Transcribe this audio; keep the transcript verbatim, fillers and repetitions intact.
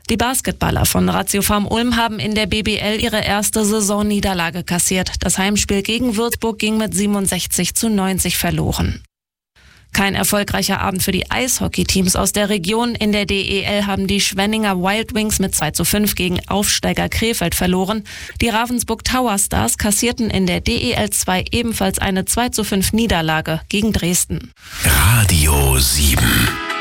Die Basketballer von Ratiofarm Ulm haben in der B B L ihre erste Saisonniederlage kassiert. Das Heimspiel gegen Würzburg ging mit siebenundsechzig zu neunzig verloren. Kein erfolgreicher Abend für die Eishockeyteams aus der Region. In der D E L haben die Schwenninger Wild Wings mit zwei zu fünf gegen Aufsteiger Krefeld verloren. Die Ravensburg Tower Stars kassierten in der D E L zwei ebenfalls eine zwei zu fünf Niederlage gegen Dresden. Radio sieben.